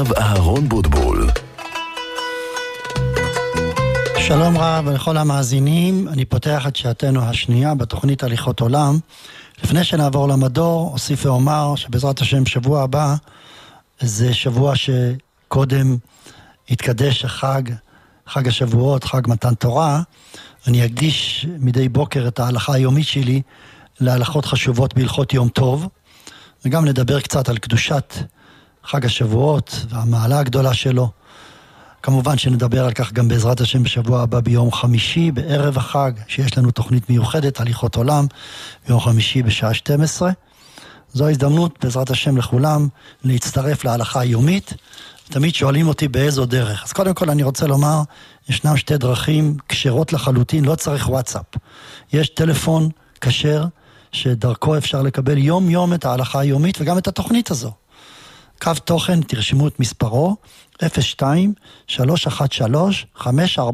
הרב אהרון בוטבול. שלום רב ולכל המאזינים, אני פותח את שעתנו השנייה בתוכנית הליכות עולם. לפני שנעבור למדור, אוסיף ואומר שבעזרת השם שבוע הבא, זה שבוע שקודם התקדש חג השבועות, חג מתן תורה. אני אקדיש מדי בוקר את ההלכה היומית שלי להלכות חשובות בהלכות יום טוב, וגם נדבר קצת על קדושת חג השבועות והמעלה הגדולה שלו. כמובן שנדבר על כך גם בעזרת השם בשבוע הבא ביום חמישי, בערב החג, שיש לנו תוכנית מיוחדת, הליכות עולם, ביום חמישי בשעה 12. זו ההזדמנות בעזרת השם לכולם להצטרף להלכה היומית. תמיד שואלים אותי באיזו דרך. אז קודם כל אני רוצה לומר, ישנם שתי דרכים כשרות לחלוטין, לא צריך וואטסאפ. יש טלפון כשר, שדרכו אפשר לקבל יום יום את ההלכה היומית וגם את התוכנית הזו. קו תוכן, תרשמו את מספרו, 02-313-5497.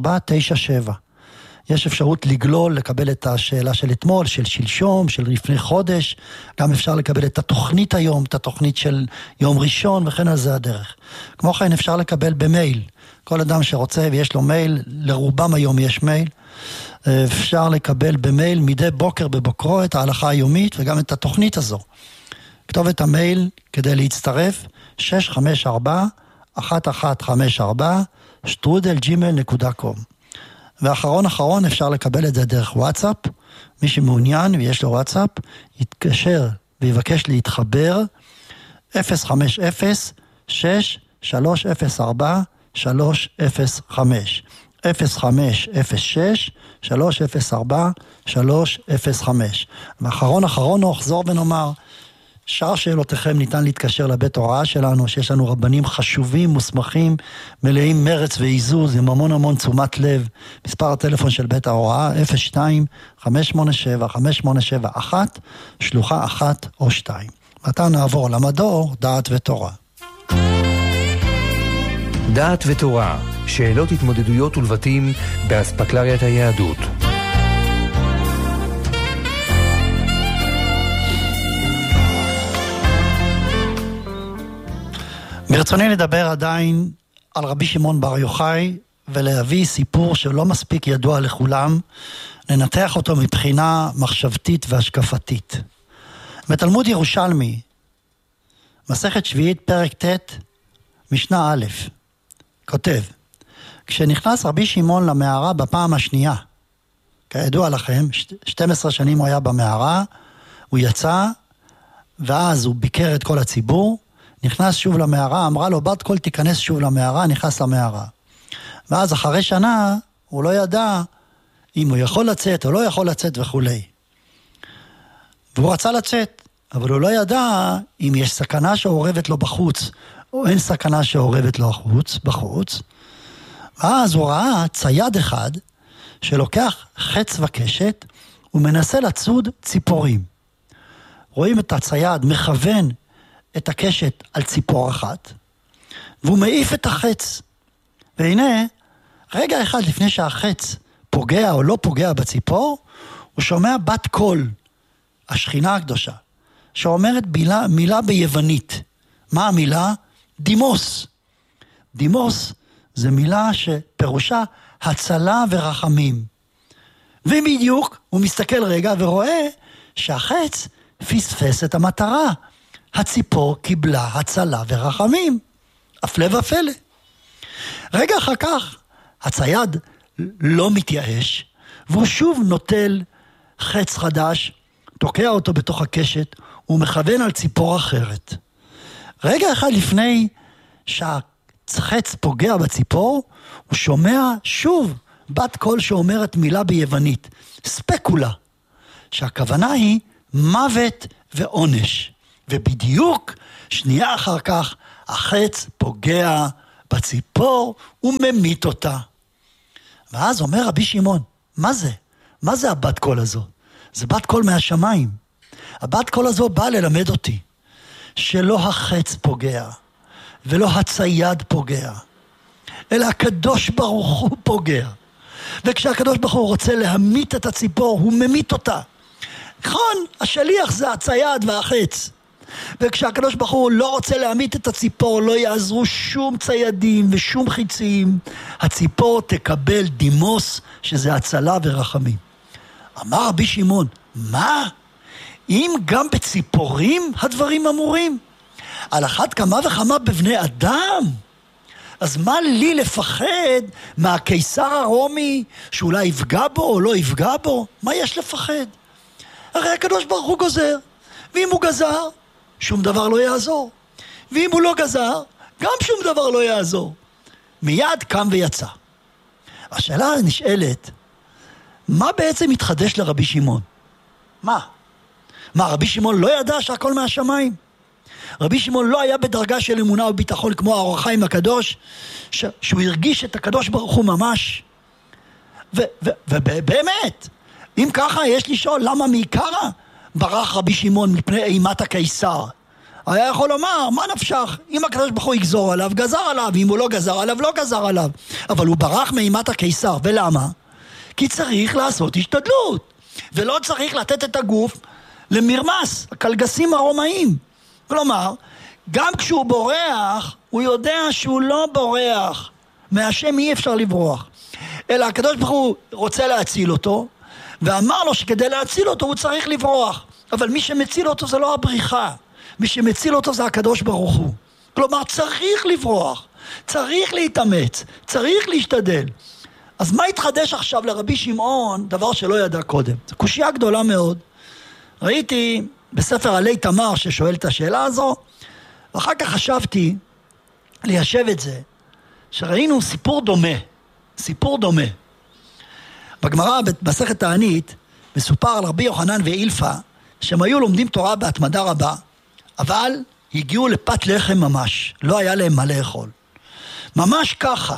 יש אפשרות לגלול, לקבל את השאלה של אתמול, של שלשום, של לפני חודש, גם אפשר לקבל את התוכנית היום, את התוכנית של יום ראשון, וכן על זה הדרך. כמו כן אפשר לקבל במייל, כל אדם שרוצה ויש לו מייל, לרובם היום יש מייל, אפשר לקבל במייל מדי בוקר בבוקרו את ההלכה היומית וגם את התוכנית הזו. כתובת המייל כדי להצטרף, 654-1154, ואחרון אפשר לקבל את זה דרך וואטסאפ. מי שמעוניין ויש לו וואטסאפ, יתקשר ויבקש להתחבר 050-6304-305 050-6304-305. ואחרון נחזור ונאמר, שאר שאלותיכם ניתן להתקשר לבית הוראה שלנו, שיש לנו רבנים חשובים, מוסמכים, מלאים מרץ ועיזוז, עם המון תשומת לב. מספר הטלפון של בית ההוראה, 02-587-5871, שלוחה 1 או 2. ועתה נעבור למדור, דעת ותורה. דעת ותורה, שאלות התמודדויות ולבטים באספקלריית היהדות. ברצוני לדבר עדיין על רבי שמעון בר יוחאי, ולהביא סיפור שלא מספיק ידוע לכולם, לנתח אותו מבחינה מחשבתית והשקפתית. בתלמוד ירושלמי, מסכת שביעית פרק ט' משנה א', כותב, כשנכנס רבי שמעון למערה בפעם השנייה, כידוע לכם, 12 שנים הוא היה במערה, הוא יצא, ואז הוא ביקר את כל הציבור, נכנס שוב למערה, אמרה לו, בת קול תיכנס שוב למערה, נכנס למערה. ואז אחרי שנה, הוא לא ידע אם הוא יכול לצאת או לא יכול לצאת וכו'. והוא רצה לצאת, אבל הוא לא ידע אם יש סכנה שעורבת לו בחוץ, או אין סכנה שעורבת לו בחוץ. ואז הוא ראה צייד אחד, שלוקח חץ וקשת, ומנסה לצוד ציפורים. רואים את הצייד מכוון את הקשת על ציפור אחת, והוא מעיף את החץ. והנה, רגע אחד לפני שהחץ פוגע או לא פוגע בציפור, הוא שומע בת קול, השכינה הקדושה, שאומרת מילה ביוונית. מה המילה? דימוס. דימוס זה מילה שפירושה הצלה ורחמים. ובדיוק הוא מסתכל רגע ורואה שהחץ פספס את המטרה. הציפור קיבלה הצלה ורחמים. הפלא ופלא. רגע אחר כך, הצייד לא מתייאש, והוא שוב נוטל חץ חדש, תוקע אותו בתוך הקשת, ומכוון על ציפור אחרת. רגע אחד לפני שהחץ פוגע בציפור, הוא שומע שוב בת קול שאומרת מילה ביוונית, ספקולה, שהכוונה היא מוות ועונש. ובדיוק שנייה אחר כך החץ פוגע בציפור וממית אותה. ואז אומר רבי שמעון, מה זה? מה זה הבת קול הזו? זה בת קול מהשמיים. הבת קול הזו באה ללמד אותי שלא החץ פוגע ולא הצייד פוגע, אלא הקדוש ברוך הוא פוגע. וכשהקדוש ברוך הוא רוצה להמית את הציפור, הוא ממית אותה. נכון, השליח זה הצייד והחץ, וכשהקדוש ברוך הוא לא רוצה להמית את הציפור, לא יעזרו שום ציידים ושום חיצים, הציפור תקבל דימוס, שזה הצלה ורחמים. אמר רבי שמעון, מה? אם גם בציפורים הדברים אמורים? על אחת כמה וכמה בבני אדם? אז מה לי לפחד מהקיסר הרומי, שאולי יפגע בו או לא יפגע בו? מה יש לפחד? הרי הקדוש ברוך הוא גוזר, ואם הוא גזר, שום דבר לא יעזור. ואם הוא לא גזר, גם שום דבר לא יעזור. מיד קם ויצא. השאלה נשאלת, מה בעצם התחדש לרבי שמעון? מה, רבי שמעון לא ידע שהכל מהשמיים? רבי שמעון לא היה בדרגה של אמונה וביטחון כמו האור החיים הקדוש, שהוא הרגיש את הקדוש ברוך הוא ממש? ובאמת, אם ככה יש לשאול למה מעיקרא ברח רבי שמעון מפני אימת הקיסר? היה יכול לומר, מה נפשך? אם הקדוש ברוך הוא יגזור עליו, גזר עליו, אם הוא לא גזר עליו, לא גזר עליו. אבל הוא ברח מאימת הקיסר, ולמה? כי צריך לעשות השתדלות, ולא צריך לתת את הגוף למרמס, הקלגסים הרומאים. כלומר, גם כשהוא בורח, הוא יודע שהוא לא בורח. מהשם אי אפשר לברוח. אלא הקדוש ברוך הוא רוצה להציל אותו, ואמר לו שכדי להציל אותו הוא צריך לברוח. אבל מי שמציל אותו זה לא הבריחה. מי שמציל אותו זה הקדוש ברוך הוא. כלומר, צריך לברוח, צריך להתאמץ, צריך להשתדל. אז מה התחדש עכשיו לרבי שמעון, דבר שלא ידע קודם? זו קושיה גדולה מאוד. ראיתי בספר עלי תמר ששואל את השאלה הזו, ואחר כך חשבתי ליישב את זה, שראינו סיפור דומה. בגמרא, במסכת תענית, מסופר על רבי יוחנן ואילפא, שהם היו לומדים תורה בהתמדה רבה, אבל הגיעו לפת לחם ממש, לא היה להם מה לאכול. ממש ככה.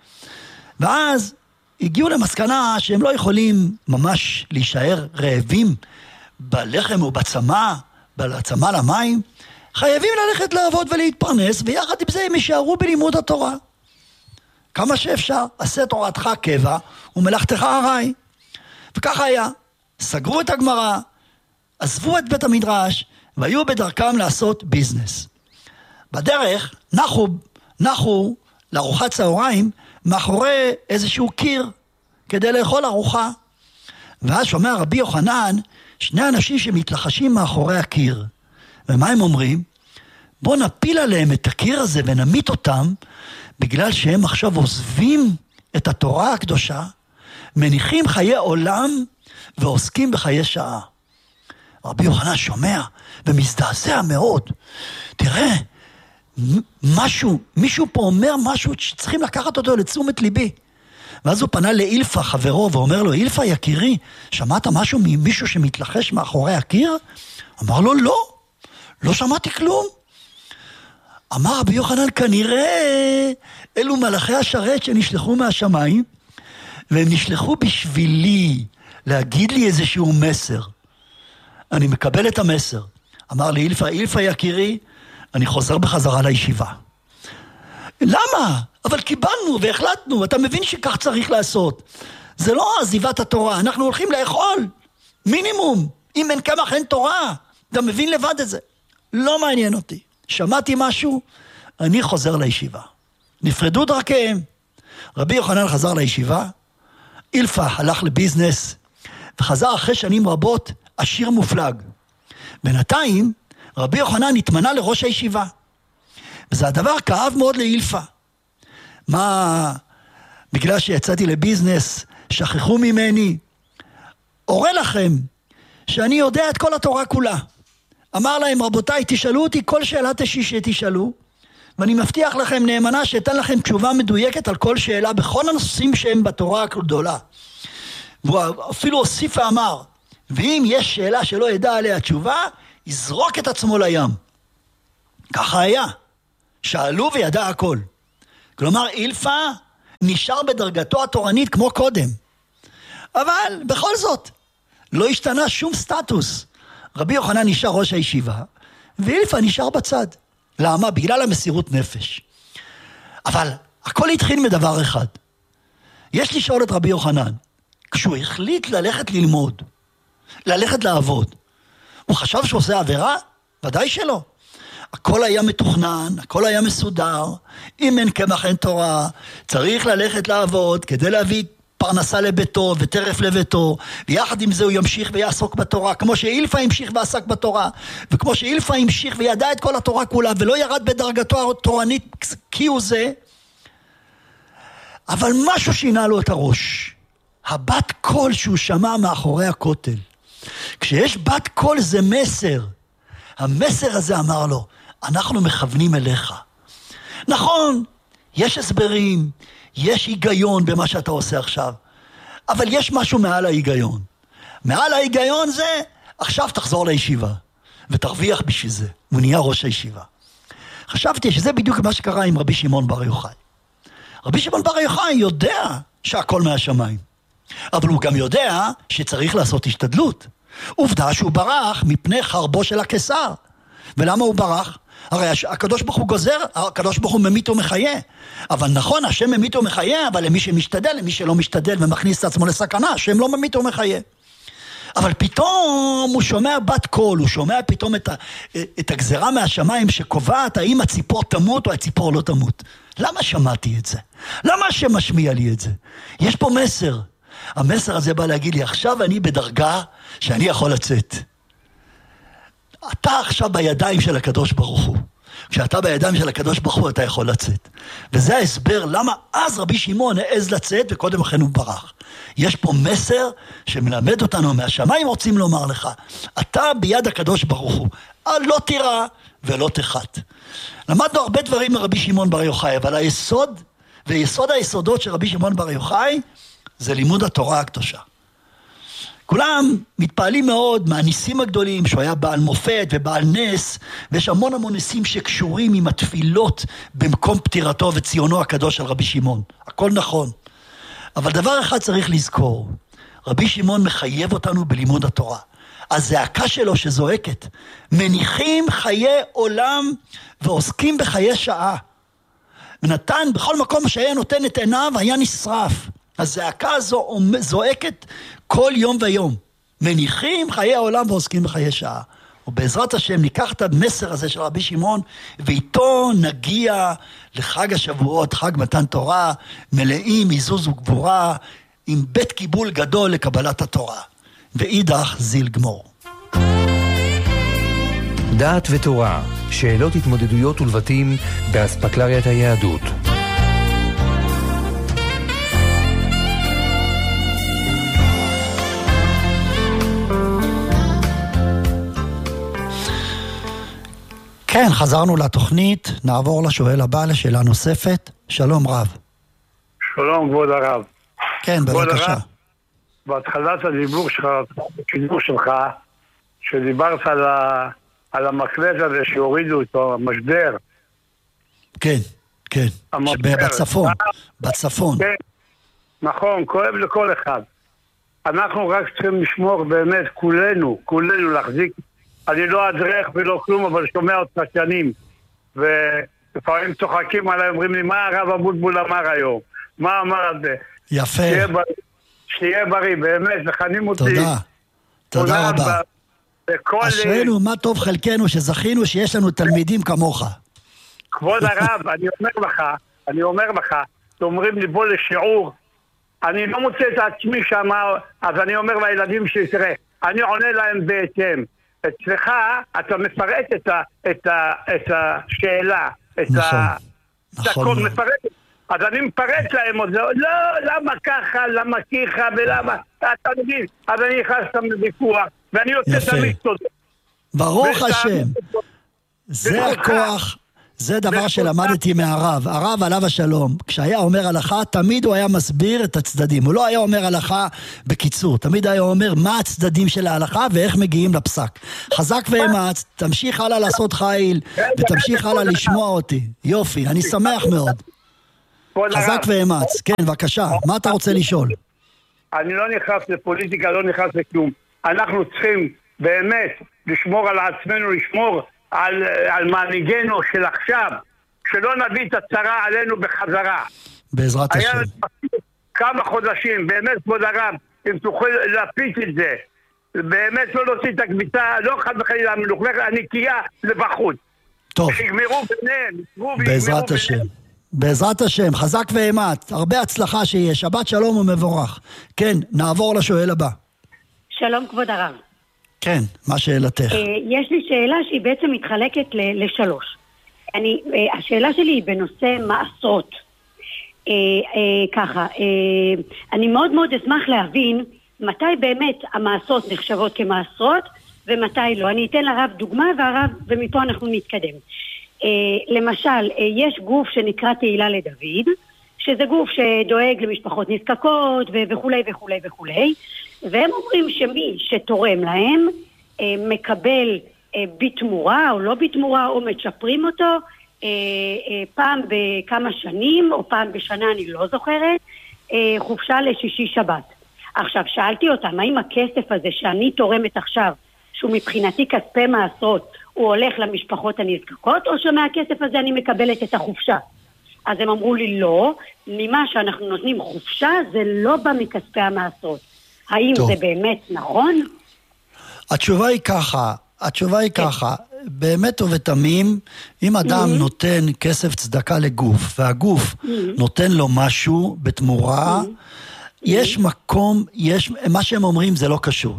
ואז הגיעו למסקנה שהם לא יכולים ממש להישאר רעבים בלחם או בצמא למים, חייבים ללכת לעבוד ולהתפרנס, ויחד עם זה הם יישארו בלימוד התורה. כמה שאפשר, עשה תורתך קבע ומלאכתך ארעי. וככה היה, סגרו את הגמרא, עזבו את בית המדרש, והיו בדרכם לעשות ביזנס. בדרך נחו לארוחת צהריים מאחורי איזשהו קיר, כדי לאכול ארוחה. ואז שומע רבי יוחנן, שני אנשים שמתלחשים מאחורי הקיר. ומה הם אומרים? בוא נפיל עליהם את הקיר הזה ונמית אותם, בגלל שהם עכשיו עוזבים את התורה הקדושה, מניחים חיי עולם ועוסקים בחיי שעה. רבי יוחנן שומע ומזדעזע מאוד. תראה, מישהו פה אומר משהו שצריכים לקחת אותו לתשומת ליבי. ואז הוא פנה לאילפא חברו ואומר לו, אילפא יקירי, שמעת משהו ממישהו שמתלחש מאחורי הקיר? אמר לו, לא שמעתי כלום. אמר רבי יוחנן, כנראה אלו מלאכי השרת שנשלחו מהשמיים, והם נשלחו בשבילי להגיד לי איזשהו מסר. אני מקבל את המסר. אמר לי אילפא יקירי, אני חוזר בחזרה לישיבה. למה? אבל קיבלנו והחלטנו, אתה מבין שכך צריך לעשות. זה לא עזיבת התורה, אנחנו הולכים לאכול, מינימום. אם אין קמח אין תורה, אתה מבין לבד את זה. לא מעניין אותי. שמעתי משהו, אני חוזר לישיבה. נפרדו דרכיהם. רבי יוחנן חזר לישיבה, אילפא הלך לביזנס, וחזר אחרי שנים רבות עשיר מופלג. בינתיים, רבי יוחנן התמנה לראש הישיבה. וזה הדבר כאב מאוד לאילפא. מה, בגלל שיצאתי לביזנס, שכחו ממני? אורא לכם שאני יודע את כל התורה כולה. אמר להם, רבותיי, תשאלו אותי כל שאלה שתשאלו, ואני מבטיח לכם נאמנה שאתן לכם תשובה מדויקת על כל שאלה, בכל הנושאים שהם בתורה הגדולה. והוא אפילו הוסיף ואמר, ואם יש שאלה שלא ידע עליה תשובה, יזרוק את עצמו לים. ככה היה. שאלו וידע הכל. כלומר, אילפא נשאר בדרגתו התורנית כמו קודם. אבל בכל זאת, לא השתנה שום סטטוס. רבי יוחנן נשאר ראש הישיבה, ואילפא נשאר בצד. למה? בגלל המסירות נפש. אבל הכל התחיל מדבר אחד. יש לשאול את רבי יוחנן, כשהוא החליט ללכת ללמוד, ללכת לעבוד, הוא חשב שהוא עושה עבירה? ודאי שלא. הכל היה מתוכנן, הכל היה מסודר, אם אין קמח אין תורה, צריך ללכת לעבוד כדי להביא פרנסה לביתו וטרף לביתו, ויחד עם זה הוא ימשיך ויעסוק בתורה, כמו שאילפה המשיך ועסק בתורה, וכמו שאילפה המשיך וידע את כל התורה כולה, ולא ירד בדרגתו התורנית כי הוא זה, אבל משהו שינה לו את הראש. הבת קול שהוא שמע מאחורי הכותל. כשיש בת קול זה מסר. המסר הזה אמר לו, אנחנו מכוונים אליך. נכון, יש הסברים, יש היגיון במה שאתה עושה עכשיו, אבל יש משהו מעל ההיגיון. מעל ההיגיון זה, עכשיו תחזור לישיבה, ותרוויח בשביל זה. הוא נהיה ראש הישיבה. חשבתי שזה בדיוק מה שקרה עם רבי שמעון בר יוחאי. רבי שמעון בר יוחאי יודע שהכל מהשמיים, אבל הוא גם יודע שצריך לעשות השתדלות. עובדה שהוא ברח מפני חרבו של הקיסר. ולמה הוא ברח? הרי הקדוש ברוך הוא גוזר, הקדוש ברוך הוא ממית ומחיה. אבל נכון, השם ממית ומחיה, אבל למי שמשתדל, למי שלא משתדל ומכניס את עצמו לסכנה, השם לא ממית ומחיה. אבל פתאום הוא שומע בת קול, הוא שומע פתאום את הגזרה מהשמיים שקובעת האם הציפור תמות או הציפור לא תמות. למה שמעתי את זה? למה השם משמיע לי את זה? יש פה מסר. המסר הזה בא להגיד לי, עכשיו אני בדרגה שאני יכול לצאת. אתה עכשיו בידיים של הקדוש ברוך הוא. כשאתה בידיים של הקדוש ברוך הוא אתה יכול לצאת. וזה ההסבר למה אז רבי שמעון העז לצאת וקודם לכן הוא ברח. יש פה מסר שמלמד אותנו מהשמיים רוצים לומר לך, אתה ביד הקדוש ברוך הוא, לא תירא ולא תחת. למדנו הרבה דברים מרבי שמעון בר יוחאי, אבל היסוד ויסוד היסודות של רבי שמעון בר יוחאי זה לימוד התורה הקדושה. כולם מתפעלים מאוד מהניסים הגדולים, שהוא היה בעל מופת ובעל נס, ויש המון המון ניסים שקשורים עם התפילות במקום פטירתו וציונו הקדוש של רבי שמעון. הכל נכון. אבל דבר אחד צריך לזכור, רבי שמעון מחייב אותנו בלימוד התורה. הזעקה שלו שזועקת, מניחים חיי עולם ועוסקים בחיי שעה. ונתן בכל מקום שהיה נותן את עיניו היה נשרף. הזעקה הזו זועקת כל יום ויום. מניחים חיי העולם ועוסקים בחיי שעה. ובעזרת השם ניקח את המסר הזה של רבי שמעון, ואיתו נגיע לחג השבועות, חג מתן תורה, מלאים עזוז וגבורה, עם בית קיבול גדול לקבלת התורה. ואידך זיל גמור. דעת ותורה, שאלות התמודדויות ולבטים באספקלריית היהדות. כן, חזרנו לתוכנית, נעבור לשואל הבא לשאלה נוספת. שלום רב. שלום כבוד הרב. כן, בבקשה. בהתחלת הדיבור שלך, שדיברת על המקלט הזה שהורידו אותו, המשדר. כן, כן, בצפון. כן, נכון, כואב לכל אחד. אנחנו רק צריכים לשמור באמת, כולנו להחזיק. אני לא אדרך ולא כלום, אבל שומע אותך שנים. ולפעמים צוחקים עליי, אומרים לי, מה הרב אבוטבול אמר היום? מה אמר על זה? יפה. שיהיה בריא, באמת, מכנים אותי. תודה רבה. אשרינו, מה טוב חלקנו שזכינו שיש לנו תלמידים כמוך. כבוד הרב, אני אומר לך, אומרים לי בוא לשיעור, אני לא מוצא את עצמי שם, אז אני אומר לילדים שלי, תראה, אני עונה להם בהתאם. אצלך אתה מפרט את השאלה, הכל מפרט. אז אני מפרט להם, לא, למה ככה, למה ככה ולמה, אתה מבין, אז אני נכנס שם לוויכוח, ואני יוצא תמיד תודה. ברוך השם, זה הכוח, זה דבר שלמדתי מהרב, הרב עליו השלום, כשהיה אומר הלכה, תמיד הוא היה מסביר את הצדדים, הוא לא היה אומר הלכה בקיצור, תמיד היה אומר מה הצדדים של ההלכה ואיך מגיעים לפסק. חזק ואמץ, תמשיך הלאה לעשות חיל, ותמשיך הלאה לשמוע אותי, יופי, אני שמח מאוד. חזק ואמץ, כן, בבקשה, מה אתה רוצה לשאול? אני לא נכנס לפוליטיקה, לא נכנס לכלום. אנחנו צריכים באמת לשמור על עצמנו, לשמור על מנהיגנו של עכשיו, שלא נביא את הצרה עלינו בחזרה. בעזרת השם. כמה חודשים, באמת כבוד הרב, אם תוכל להפיץ את זה, באמת לא להוציא את הכביסה, לא חד וחלילה מלוכלכת, הנקייה לבחוץ. טוב. שיגמרו ביניהם. בעזרת השם. בעזרת השם, חזק ואימת, הרבה הצלחה שיהיה, שבת שלום ומבורך. כן, נעבור לשואל הבא. שלום כבוד הרב. כן, מה שאלתך? יש לי שאלה שהיא בעצם מתחלקת לשלוש. השאלה שלי היא בנושא מעשרות. ככה, אני מאוד מאוד אשמח להבין מתי באמת המעשרות נחשבות כמעשרות ומתי לא. אני אתן לרב דוגמה ומפה אנחנו נתקדם. למשל, יש גוף שנקרא תהילה לדוד, שזה גוף שדואג למשפחות נזקקות וכולי וכולי וכולי, והם אומרים שמי שתורם להם מקבל בתמורה או לא בתמורה או מצ'פרים אותו פעם בכמה שנים או פעם בשנה, אני לא זוכרת, חופשה לשישי שבת. עכשיו שאלתי אותם, האם הכסף הזה שאני תורמת עכשיו, שהוא מבחינתי כספי מעשרות, הוא הולך למשפחות הנזקקות, או שמהכסף הזה אני מקבלת את החופשה? אז הם אמרו לי לא, ממה שאנחנו נותנים חופשה זה לא בא מכספי המעשרות. האם טוב. זה באמת נכון? התשובה היא ככה, באמת ובתמים, אם אדם נותן כסף צדקה לגוף, והגוף נותן לו משהו בתמורה, יש מקום, מה שהם אומרים זה לא קשור,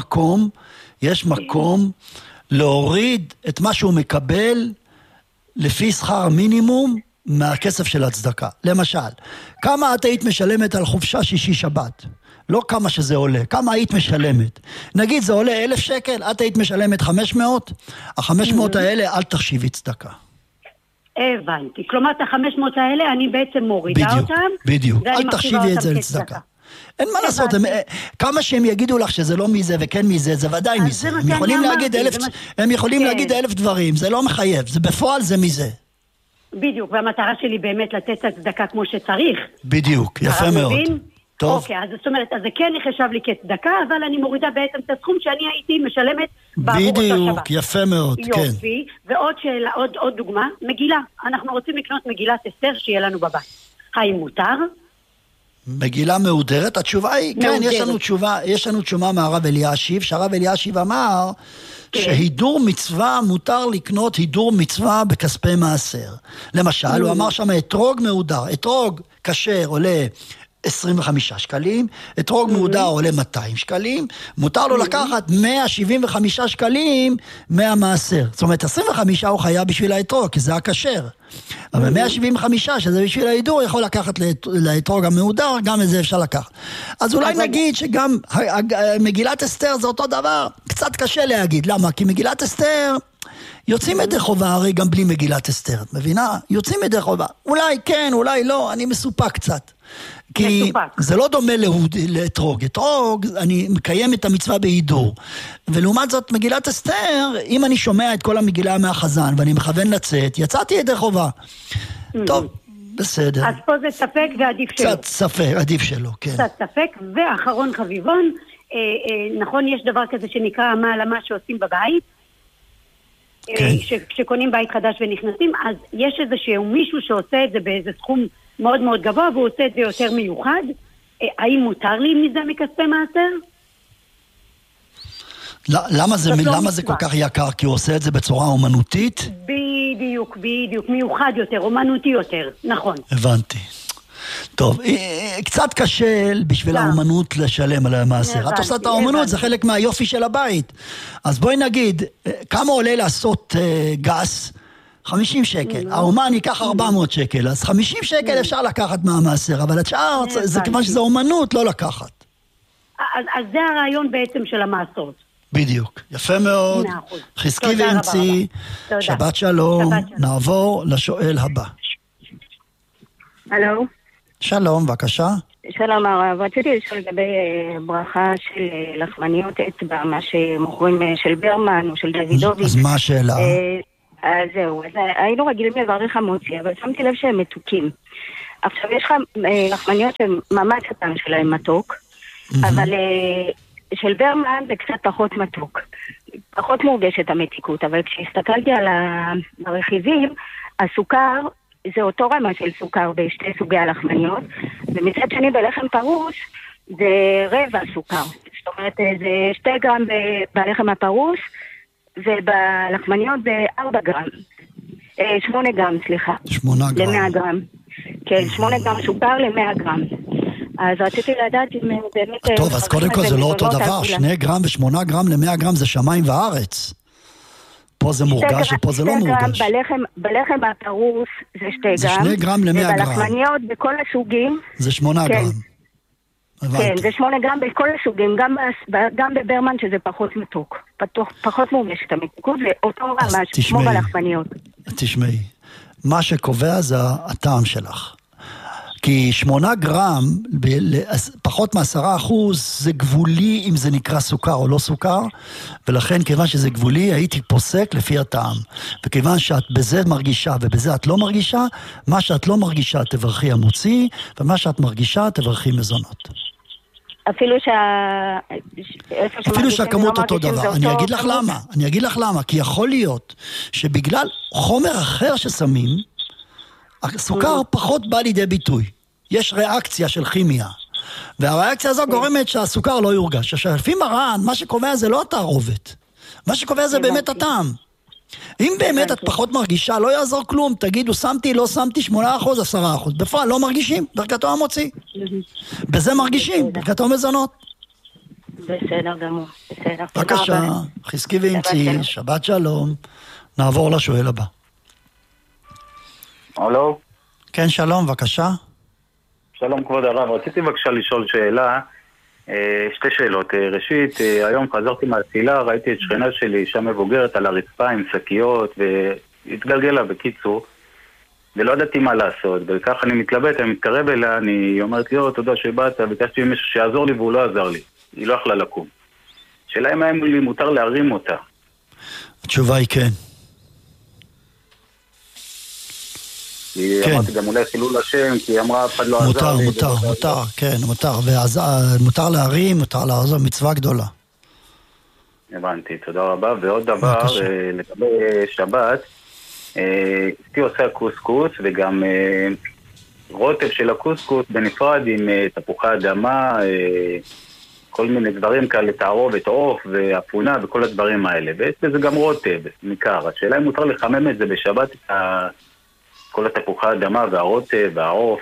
יש מקום להוריד את מה שהוא מקבל לפי שכר המינימום מהכסף של הצדקה. למשל, כמה את היית משלמת על חופשה שישי שבת? לא כמה שזה עולה, כמה היית משלמת? נגיד זה עולה 1,000 שקל, את היית משלמת 500, ה-500 האלה אל תחשיבי צדקה. הבנתי, כלומר את ה-500 האלה אני בעצם מורידה אותם. בדיך, אל תחשיבי את זה לצדקה. אין מה לעשות, כמה שהם יגידו לך שזה לא מזה וכן מזה, זה ודאי מזה. הם יכולים להגיד 1,000 דברים, זה לא מחייב, זה בפועל זה מזה. בדיוק, והמטרה שלי באמת לתת את הצדקה כמו שצריך. בדיוק, יפה מאוד. טוב. אוקיי, אז זאת אומרת, אז זה כן יחשב לי כצדקה, אבל אני מורידה בעצם את הסכום שאני הייתי משלמת בעבור אותו שבת. בדיוק, יפה מאוד, כן. יופי, ועוד שאלה, עוד דוגמה, מגילה. אנחנו רוצים לקנות מגילת אסתר שיהיה לנו בבית. האם מותר? מגילה מהודרת, התשובה היא, כן, יש לנו תשובה מהרב אלישיב, שהרב אלישיב אמר שהידור מצווה, מותר לקנות הידור מצווה בכספי מעשר. למשל, הוא אמר שם אתרוג מהודר, אתרוג כשר עולה 25 שקלים, אתרוג מהודר עולה 200 שקלים, מותר לו לקחת 175 שקלים מהמעשר. זאת אומרת, 25 הוא חייב בשביל האתרוג, כי זה הכשר. אבל 175, שזה בשביל ההידור, יכול לקחת לאתרוג המהודר, גם את זה אפשר לקחת. אז אולי נגיד שגם מגילת אסתר זה אותו דבר, קצת קשה להגיד. למה? כי מגילת אסתר יוצאים ידי חובה הרי גם בלי מגילת אסתר, את מבינה? יוצאים ידי חובה. אולי כן, אולי לא, אני מסופק קצת. כי זה לא דומה לאתרוג. אתרוג, אני מקיים את המצווה בהידור. ולעומת זאת, מגילת אסתר, אם אני שומע את כל המגילה מהחזן, ואני מכוון לצאת, יצאתי ידי חובה. טוב, בסדר. אז פה זה ספק ועדיף שלו. קצת ספק, עדיף שלו, כן. קצת ספק, ואחרון חביבון, נכון, יש דבר כזה שנקרא המעלמה שעושים בבית, כן. שקונים בית חדש ונכנסים, אז יש איזשהו מישהו שעושה את זה באיזה סכום מאוד מאוד גבוה, והוא עושה את זה יותר מיוחד. האם מותר לי מזה מכספי מעשר? למה זה כל כך יקר? כי הוא עושה את זה בצורה אומנותית? בדיוק, מיוחד יותר, אומנותי יותר, נכון. הבנתי. טוב, קצת קשה בשביל האומנות לשלם על המעשר. את עושה את האומנות, זה חלק מהיופי של הבית. אז בואי נגיד, כמה עולה לעשות גס? 50 שקל. האומן ייקח 400 שקל, אז 50 שקל אפשר לקחת מהמעשר, אבל השאר, זה כיוון שזה אומנות, לא לקחת. אז זה הרעיון בעצם של המעשרות. בדיוק, יפה מאוד. חזקי ואמצי, שבת שלום. נעבור לשואל הבא. הלו. שלום, בבקשה. שלום הרב, רציתי לשאול לגבי ברכה של לחמניות אצבע, מה שמוכרים של ברמן או של דוידוביץ'. אז מה השאלה? אז זהו, אז היינו רגילים לברך המוציא, אבל שמתי לב שהם מתוקים. עכשיו יש לך לחמניות שממש קטן שלהם מתוק, אבל של ברמן זה קצת פחות מתוק. פחות מורגשת המתיקות, אבל כשהסתכלתי על הרכיבים, הסוכר זה אותו רמה של סוכר בשתי סוגי הלחמניות, ומצד שני בלחם פרוס זה רבע סוכר. זאת אומרת, זה 2 גרם בלחם הפרוס, ובלחמניות זה 4 גרם. 8 גרם, סליחה. 8 גרם. ל-100 גרם. כן, 8 גרם סוכר ל-100 גרם. אז רציתי לדעת אם באמת... טוב, אז קודם כל זה לא אותו דבר. 2 גרם ו8 גרם ל-100 גרם זה שמיים וארץ. פה זה מורגש ופה זה לא מורגש. בלחם הפרוס זה 2 גרם. זה 2 גרם ל-100 גרם. ובלחמניות בכל הסוגים... זה 8 גרם. כן, זה 8 גרם בכל הסוגים, גם בברמן שזה פחות מתוק, פחות מורגשת המתיקות, ואותו רמה כמו בלחמניות. תשמעי, מה שקובע זה הטעם שלך. כי 8 גרם, פחות מ10% זה גבולי אם זה נקרא סוכר או לא סוכר, ולכן כיוון שזה גבולי הייתי פוסק לפי הטעם. וכיוון שאת בזה מרגישה ובזה את לא מרגישה, מה שאת לא מרגישה תברכי המוציא, ומה שאת מרגישה תברכי מזונות. אפילו שהכמות אותו דבר. אני אגיד לך למה, כי יכול להיות שבגלל חומר אחר ששמים, הסוכר פחות בא לידי ביטוי. יש ריאקציה של כימיה. והריאקציה הזו גורמת שהסוכר לא יורגש. עכשיו, לפי מרן, מה שקובע זה לא התערובת. מה שקובע זה באמת הטעם. אם באמת את פחות מרגישה, לא יעזור כלום. תגידו, שמתי, לא שמתי, 8%, 10%. בפועל לא מרגישים, ברכתו המוציא. בזה מרגישים, ברכתו מזונות. בסדר גמור, בסדר. בבקשה, חזקי ואמצי, שבת שלום. נעבור לשואל הבא. הלו? כן, שלום, בבקשה. שלום כבוד הרב, רציתי בבקשה לשאול שאלה, 2 שאלות. ראשית, היום חזרתי מהתפילה, ראיתי את שכנה שלי, אישה מבוגרת על הרצפה עם שקיות, והתגלגלה בקיצור, ולא ידעתי מה לעשות, וכך אני מתלבט, אני מתקרב אליה, היא אומרת לי, תודה שבאת, ביקשתי מישהו שיעזור לי והוא לא עזר לי, היא לא יכלה לקום. שאלה אם היה לי מותר להרים אותה. התשובה היא כן. אמרתי גם אולי חילול השם, כי היא אמרה אף אחד לא עזר לי. מותר, כן, מותר. מותר להרים, מותר לעזור, מצווה גדולה. הבנתי, תודה רבה. ועוד דבר, לגבי שבת, אשתי עושה קוסקוס, וגם רוטב של הקוסקוס בנפרד עם תפוחי אדמה, כל מיני דברים כאלה, תערובת, עוף ואפונה וכל הדברים האלה. וזה גם רוטב, ניכר. השאלה אם מותר לחמם את זה בשבת, כל התפוחי האדמה והרוטב והעוף.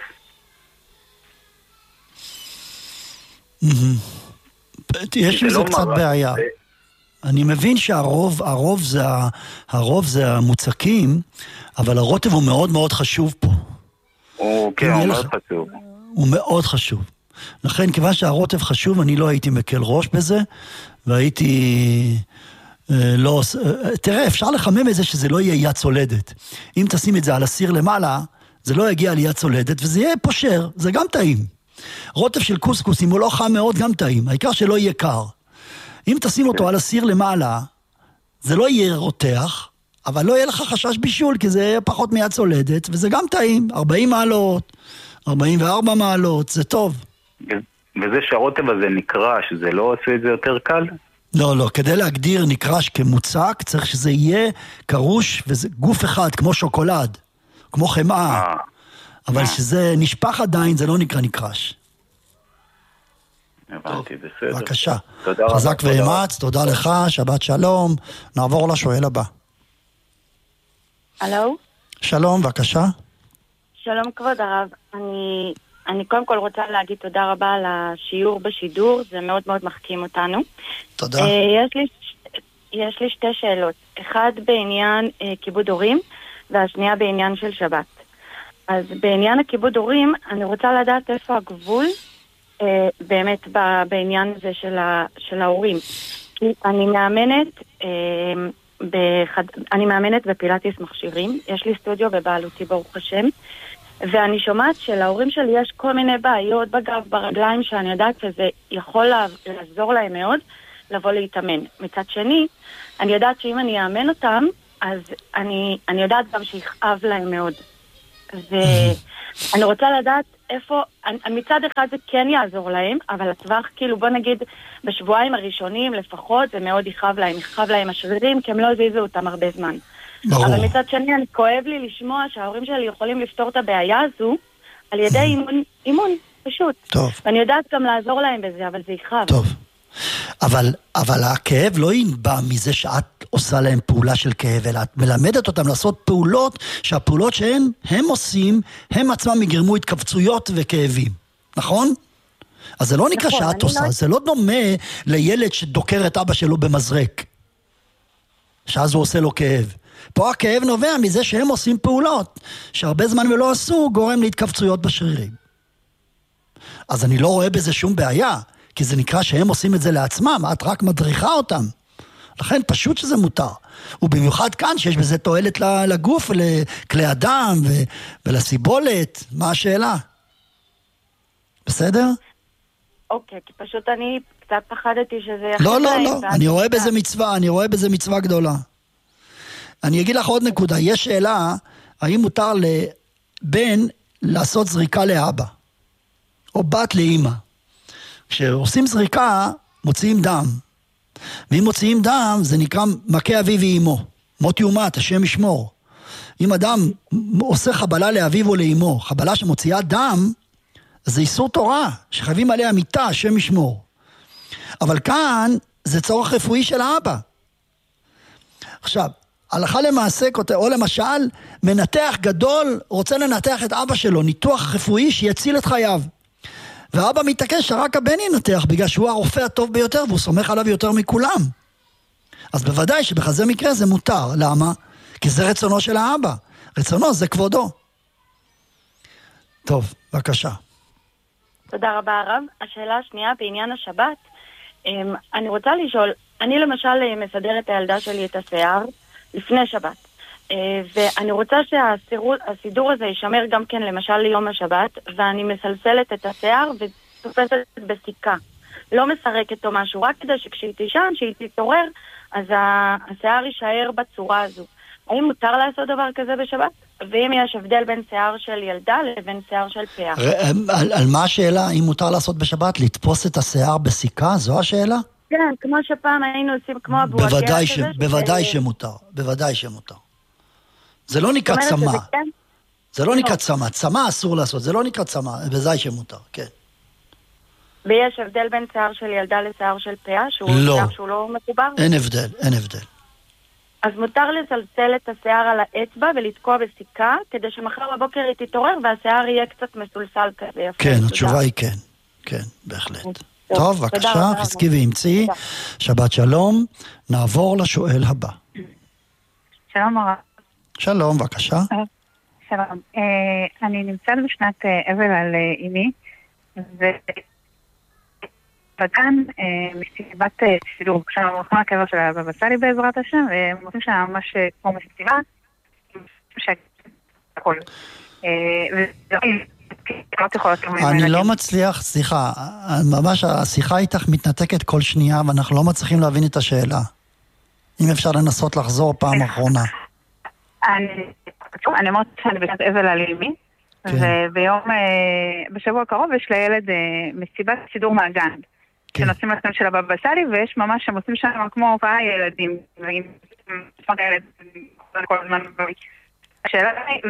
יש לזה קצת בעיה. אני מבין שהרוב זה המוצקים, אבל הרוטב הוא מאוד מאוד חשוב פה. כן, הוא מאוד חשוב. הוא מאוד חשוב. לכן, כיוון שהרוטב חשוב, אני לא הייתי מקל ראש בזה, והייתי... לא, תראה, אפשר לחמם את זה שזה לא יהיה יד צולדת. אם תשים את זה על הסיר למעלה, זה לא יגיע ליד צולדת, וזה יהיה פושר, זה גם טעים. רוטב של קוסקוס, אם הוא לא חם מאוד, גם טעים. העיקר שלא יהיה קר. אם תשים אותו על הסיר למעלה, זה לא יהיה רותח, אבל לא יהיה לך חשש בישול, כי זה יהיה פחות מיד צולדת, וזה גם טעים. 40 מעלות, 44 מעלות, זה טוב. וזה שהרוטב הזה נקרש, זה לא עושה את זה יותר קל? לא, כדי להגדיר נקרש כמוצק, צריך שזה יהיה קרוש, וזה גוף אחד, כמו שוקולד, כמו חמאה. אבל שזה נשפח עדיין, זה לא נקרא נקרש. הבנתי, בסדר. בבקשה. חזק ואמץ, תודה לך, שבת שלום. נעבור לשואל הבא. הלו? שלום, בבקשה. שלום כבוד הרב. אני קודם כל רוצה להגיד תודה רבה על השיעור בשידור, זה מאוד מאוד מחכים אותנו. תודה. יש לי 2 שאלות. אחד בעניין כיבוד הורים, והשנייה בעניין של שבת. אז בעניין הכיבוד הורים, אני רוצה לדעת איפה הגבול באמת בעניין הזה של ההורים. אני מאמנת בפילאטיס מכשירים, יש לי סטודיו בבעלותי ברוך השם, ואני שומעת שלהורים שלי יש כל מיני בעיות בגב, ברגליים, שאני יודעת שזה יכול לעזור להם מאוד לבוא להתאמן. מצד שני, אני יודעת שאם אני אאמן אותם, אז אני יודעת גם שיכאב להם מאוד. אני רוצה לדעת איפה, מצד אחד זה כן יעזור להם, אבל הטווח, כאילו בוא נגיד, בשבועיים הראשונים לפחות, זה מאוד יכאב להם השרירים, כי הם לא זיזו אותם הרבה זמן. ברור. אבל מצד שני, אני כואב לי לשמוע שההורים שלי יכולים לפתור את הבעיה הזו, על ידי אימון, פשוט. טוב. ואני יודעת גם לעזור להם בזה, אבל זה יכאב. טוב. אבל הכאב לא ינבע מזה שאת עושה להם פעולה של כאב, אלא את מלמדת אותם לעשות פעולות, שהפעולות שהם עושים, הם עצמם יגרמו התכווצויות וכאבים. נכון? אז זה לא נקרא שאת עושה, זה לא דומה לילד שדוקר את אבא שלו במזרק, שאז הוא עושה לו כאב. פה הכאב נובע מזה שהם עושים פעולות, שהרבה זמן ולא עשו, גורם להתכווצויות בשרירים. אז אני לא רואה בזה שום בעיה, כי זה נקרא שהם עושים את זה לעצמם, את רק מדריכה אותם. לכן פשוט שזה מותר. ובמיוחד כאן שיש בזה תועלת לגוף, לכלי אדם ולסיבולת. מה השאלה? בסדר? אוקיי, כי פשוט אני קצת פחדתי שזה... לא, אני רואה בזה מצווה, אני רואה בזה מצווה גדולה. אני אגיד לך עוד נקודה, יש שאלה, האם מותר לבן לעשות זריקה לאבא, או בת לאמא. כשעושים זריקה, מוציאים דם. ואם מוציאים דם, זה נקרא מכה אביו ואימו. מות יומת, השם ישמור. אם אדם עושה חבלה לאביו או לאימו, חבלה שמוציאה דם, זה איסור תורה, שחייבים עליה מיתה, השם ישמור. אבל כאן, זה צורך רפואי של האבא. עכשיו, הלכה למעשה, או למשל, מנתח גדול רוצה לנתח את אבא שלו, ניתוח רפואי שיציל את חייו. ואבא מתעקש שרק הבן ינתח, בגלל שהוא הרופא הטוב ביותר, והוא סומך עליו יותר מכולם. אז בוודאי שבכזה מקרה זה מותר. למה? כי זה רצונו של האבא. רצונו זה כבודו. טוב, בבקשה. תודה רבה הרב. השאלה השנייה בעניין השבת, אני רוצה לשאול, אני למשל מסדר את הילדה שלי את השיער לפני שבת, ואני רוצה שהסידור הזה יישמר גם כן למשל ליום השבת, ואני מסלסלת את השיער ותופסת בסיכה, לא מסרקת או משהו, רק כדי שכשהיא תישן, שהיא תתעורר, אז השיער יישאר בצורה הזו. האם מותר לעשות דבר כזה בשבת? ואם יש הבדל בין שיער של ילדה לבין שיער של פאה? על מה השאלה? האם מותר לעשות בשבת? לתפוס את השיער בסיכה? זו השאלה? כן, כמו שפעם היינו עושים כמו אבו עקר כזה. בוודאי שמותר, בוודאי שמותר. זה לא נקרא צמא. זה לא נקרא צמא. צמא אסור לעשות, זה לא נקרא צמא, בוודאי שמותר, כן. ויש הבדל בין שיער של ילדה לשיער של פאה? שיער שהוא לא מחובר? אין הבדל, אין הבדל. אז מותר לסלסל את השיער על האצבע ולתקוע בסיכה, כדי שמחר בבוקר היא תתעורר והשיער יהיה קצת מסולסל כזה. כן, התשובה היא כן. כן, בהחלט. טוב, בבקשה, חזקי ואמצי. שבת שלום. נעבור לשואל הבא. שלום הרב. שלום, בבקשה. שלום. אני נמצאת בשנת אבל על אמי, בגן מסיבת שידור, כשאנחנו הולכים לקבר של הבבא סאלי בעזרת השם, והם עושים שם ממש כמו מסיבה, הכל. אני לא מצליח, סליחה, ממש השיחה איתך מתנתקת כל שנייה, ואנחנו לא מצליחים להבין את השאלה. אם אפשר לנסות לחזור פעם אחרונה. אני אומרת שאני בשנת אבל על אמי, וביום, בשבוע הקרוב יש לילד מסיבת שידור מהגן. שנוסעים לסם של הבבא סאלי, ויש ממש, הם עושים שם כמו הופעה ילדים, כל הזמן. השאלה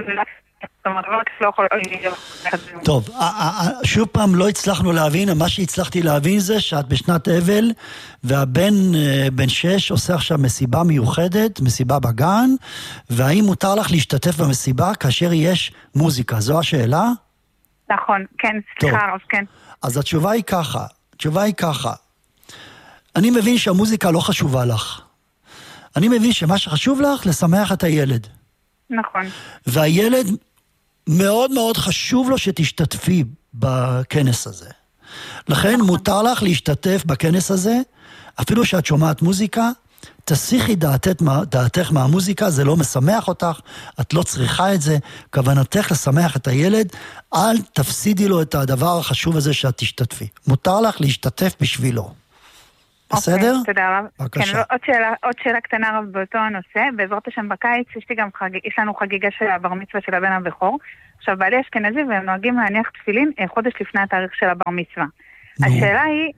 היא, טוב, שוב פעם לא הצלחנו להבין, מה שהצלחתי להבין זה שאת בשנת אבל, והבן בן 6 עושה עכשיו מסיבה מיוחדת, מסיבה בגן, והאם מותר לך להשתתף במסיבה כאשר יש מוזיקה? זו השאלה? נכון, כן, סליחה, כן. אז התשובה היא ככה, אני מבין שהמוזיקה לא חשובה לך. אני מבין שמה שחשוב לך לשמח את הילד. נכון. והילד מאוד מאוד חשוב לו שתשתתפי בכנס הזה. לכן נכון. מותר לך להשתתף בכנס הזה, אפילו שאת שומעת מוזיקה, תסיכי דעתך מהמוזיקה, זה לא משמח אותך, את לא צריכה את זה, כוונתך לשמח את הילד, אל תפסידי לו את הדבר החשוב הזה שאת תשתתפי. מותר לך להשתתף בשבילו. בסדר? תודה רב. בבקשה. כן, עוד שאלה קטנה רב באותו הנושא, בעזרת השם בקיץ יש לנו חגיגה של הבר מצווה של הבן הבכור, עכשיו בעלי אשכנזי והם נוהגים להניח תפילין חודש לפני התאריך של הבר מצווה. השאלה היא,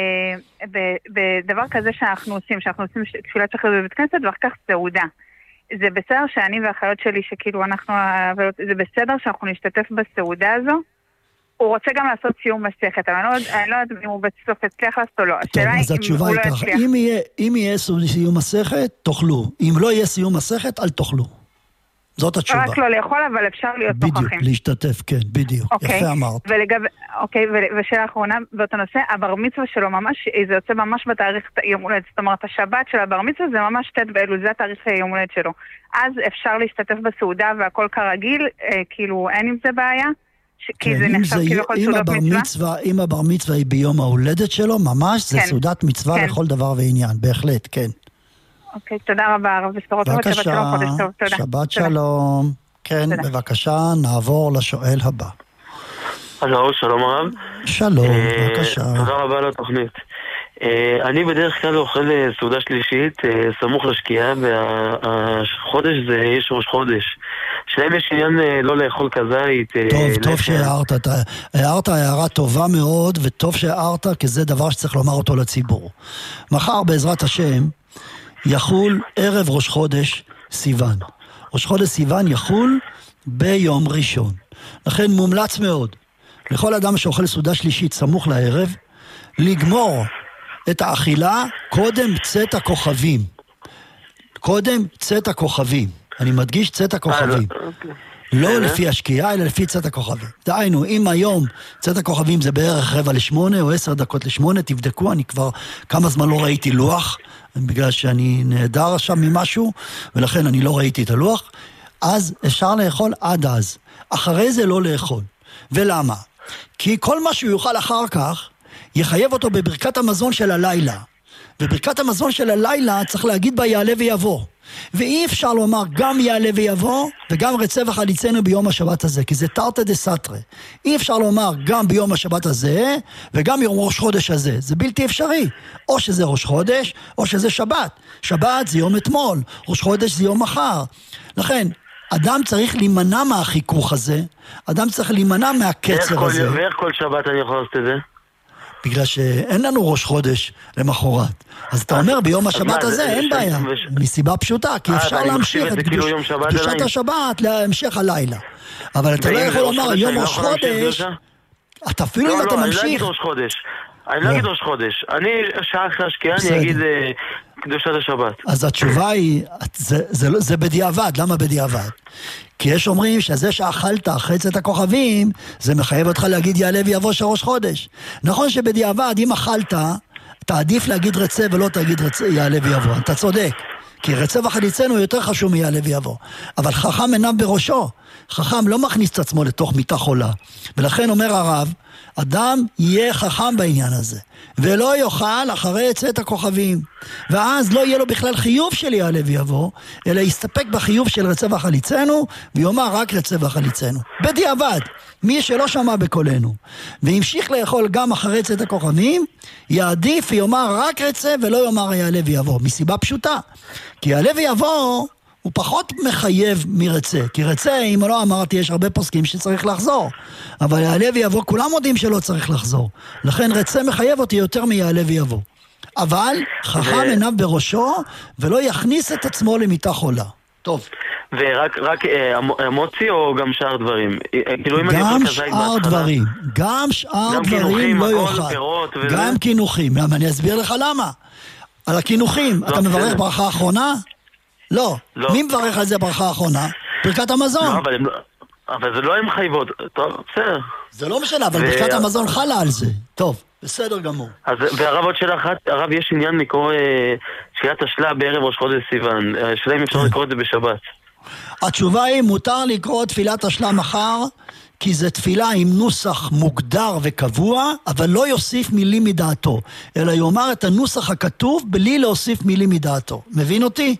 בדבר כזה שאנחנו עושים תפילת שחרית בבית כנסת ואחר כך סעודה. זה בסדר שאני והאחיות שלי שכאילו זה בסדר שאנחנו נשתתף בסעודה הזו? הוא רוצה גם לעשות סיום מסכת, אבל אני לא יודעת אם הוא בסוף הצליח לעשות או לא. טוב, אז התשובה היא ככה, אם יהיה סיום מסכת, תאכלו. אם לא יהיה סיום מסכת, אל תאכלו. זאת התשובה. רק לא לאכול, אבל אפשר להיות נוכחים. בדיוק, להשתתף, כן, בדיוק. יפה אמרת. אוקיי, ושאלה אחרונה באותו נושא, הבר מצווה שלו ממש, זה יוצא ממש בתאריך יום הולדת, זאת אומרת, השבת של הבר מצווה זה ממש ט' באלול, זה התאריך יום הולדת שלו. אז אפשר להשתתף בסעודה והכל כרגיל, כאילו אין עם זה בעיה? כי זה נחשב כאילו כל סעודת מצווה? אם הבר מצווה היא ביום ההולדת שלו, ממש זה סעודת מצווה לכל דבר ועניין, בהחלט, כן. אוקיי, תודה רבה, הרב בספרות. בבקשה, שבת שלום. כן, בבקשה, נעבור לשואל הבא. הלו, שלום הרב. שלום, בבקשה. תודה רבה על התוכנית. אני בדרך כלל אוכל סעודה שלישית סמוך לשקיעה, והחודש זה יש ראש חודש. שלהם יש עניין לא לאכול כזית. טוב שהערת, הערת הערה טובה מאוד, וטוב שהערת, כי זה דבר שצריך לומר אותו לציבור. מחר בעזרת השם יחול ערב ראש חודש סיוון. ראש חודש סיוון יחול ביום ראשון. לכן מומלץ מאוד לכל אדם שאוכל סעודה שלישית סמוך לערב, לגמור את האכילה קודם צאת הכוכבים. קודם צאת הכוכבים. אני מדגיש צאת הכוכבים. לא לפי השקיעה, אלא לפי צאת הכוכבים. דהיינו, אם היום צאת הכוכבים זה בערך 7:45 או 7:50, תבדקו, אני כבר כמה זמן לא ראיתי לוח, בגלל שאני נהדר שם ממשהו, ולכן אני לא ראיתי את הלוח, אז אפשר לאכול עד אז. אחרי זה לא לאכול. ולמה? כי כל מה שהוא יאכל אחר כך, יחייב אותו בברכת המזון של הלילה. וברכת המזון של הלילה צריך להגיד בה יעלה ויבוא. ואי אפשר לומר גם יעלה ויבוא וגם רצה וחליצנו ביום השבת הזה, כי זה תרתי דסתרי. אי אפשר לומר גם ביום השבת הזה וגם יום ראש חודש הזה, זה בלתי אפשרי. או שזה ראש חודש או שזה שבת. שבת זה יום אתמול, ראש חודש זה יום מחר. לכן אדם צריך להימנע מהחיכוך הזה, אדם צריך להימנע מהקצר הזה. ואיך כל שבת אני יכול לעשות את זה? בגלל שאין לנו ראש חודש למחרת. אז אתה אומר ביום השבת הזה אין בעיה, מסיבה פשוטה, כי אפשר להמשיך את קדושת השבת להמשך הלילה. אבל אתה לא יכול לומר יום ראש חודש, אתה אפילו אם אתה ממשיך. אני לא אגיד ראש חודש, אני שעה אחרי השקיעה אני אגיד קדושת השבת. אז התשובה היא, זה בדיעבד. למה בדיעבד? כי יש אומרים שזה שאכלת אחרי צאת הכוכבים, זה מחייב אותך להגיד יעלה ויבוא של ראש חודש. נכון שבדיעבד, אם אכלת, אתה עדיף להגיד רצה ולא תגיד יעלה ויבוא. אתה צודק. כי רצה וחליצנו יותר חשוב מיעלה ויבוא. אבל חכם עיניו בראשו. חכם לא מכניס את עצמו לתוך מיטה חולה. ולכן אומר הרב, אדם יהיה חכם בעניין הזה. ולא יאכל אחרי צאת הכוכבים. ואז לא יהיה לו בכלל חיוב של יעלה ויבוא, אלא יסתפק בחיוב של רצה וחליצנו, ויאמר רק רצה וחליצנו. בדיעבד, מי שלא שמע בקולנו, והמשיך לאכול גם אחרי צאת הכוכבים, יעדיף ויאמר רק רצה ולא יאמר יעלה ויבוא. מסיבה פשוטה. כי יעלה ויבוא הוא פחות מחייב מרצה. כי רצה, אם לא אמרתי, יש הרבה פוסקים שצריך לחזור. אבל יעלה ויבוא, כולם יודעים שלא צריך לחזור. לכן רצה מחייב אותי יותר מיעלה ויבוא. אבל חכם עיניו בראשו, ולא יכניס את עצמו למיטה חולה. טוב. ורק אמוצי או גם שאר דברים? גם שאר דברים. גם שאר דברים לא יאכל. גם כינוחים. אני אסביר לך למה. על הכינוחים, אתה מברך ברכה האחרונה? לא. מי מברך על זה ברכה האחרונה? ברכת המזון. אבל זה לא הם חייבות. טוב, בסדר. זה לא משנה, אבל ברכת המזון חלה על זה. טוב, בסדר גמור. והרב עוד שאלה אחת, הרב יש עניין לקרוא תפילת השלה בערב ראש חודש סיוון. השאלה אם אפשר לקרוא את זה בשבת. התשובה היא, מותר לקרוא תפילת השלה מחר, כי זה תפילה עם נוסח מוגדר וקבוע, אבל לא יוסיף מילים מדעתו, אלא יאמר את הנוסח הכתוב בלי להוסיף מילים מדעתו. מבין אותי?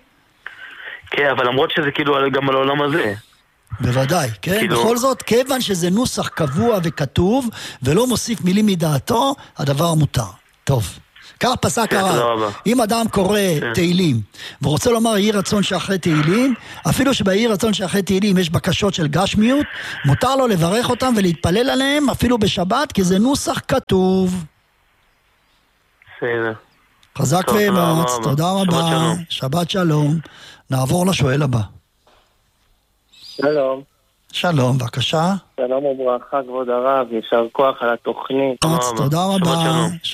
כן, אבל למרות שזה כאילו גם על העולם הזה. בוודאי, כן? כאילו... בכל זאת, כיוון שזה נוסח קבוע וכתוב, ולא מוסיף מילים מדעתו, הדבר מותר. טוב. כך פסק הרב. אם אדם קורא תהילים, ורוצה לומר יהי רצון שאחרי תהילים, אפילו שבהי רצון שאחרי תהילים יש בקשות של גשמיות, מותר לו לברך אותם ולהתפלל עליהם, אפילו בשבת, כי זה נוסח כתוב. בסדר. חזק ואמץ, תודה רבה. שבת שלום. נעבור לשואל הבא. שלום. שלום, בבקשה. שלום וברכה, כבוד הרב, יישר כוח על התוכנית. תודה רבה.